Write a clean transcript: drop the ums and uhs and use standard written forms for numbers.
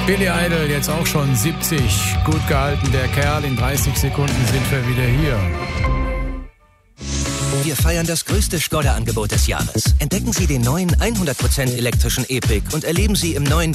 Billy Idol, jetzt auch schon 70. Gut gehalten, der Kerl. In 30 Sekunden sind wir wieder hier. Wir feiern das größte Skoda-Angebot des Jahres. Entdecken Sie den neuen 100% elektrischen E-Pick und erleben Sie im neuen